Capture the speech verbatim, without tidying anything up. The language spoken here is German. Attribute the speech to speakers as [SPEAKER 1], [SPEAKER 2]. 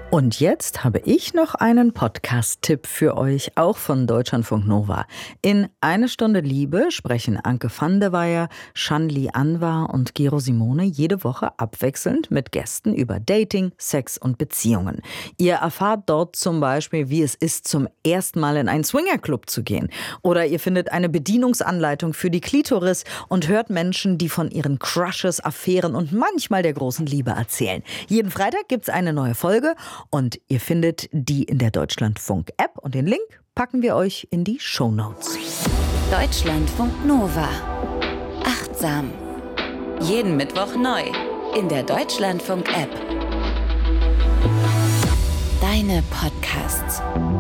[SPEAKER 1] Und jetzt habe ich noch einen Podcast-Tipp für euch, auch von Deutschlandfunk Nova. In Eine Stunde Liebe sprechen Anke van der Weyer, Shanli Anwar und Gero Simone jede Woche abwechselnd mit Gästen über Dating, Sex und Beziehungen. Ihr erfahrt dort zum Beispiel, wie es ist, zum ersten Mal in einen Swingerclub zu gehen. Oder ihr findet eine Bedienungsanleitung für die Klitoris und hört Menschen, die von ihren Crushes, Affären und manchmal der großen Liebe erzählen. Jeden Freitag gibt's eine neue Folge. Und ihr findet die in der Deutschlandfunk-App und den Link packen wir euch in die Shownotes.
[SPEAKER 2] Deutschlandfunk Nova. Achtsam. Jeden Mittwoch neu in der Deutschlandfunk-App. Deine Podcasts.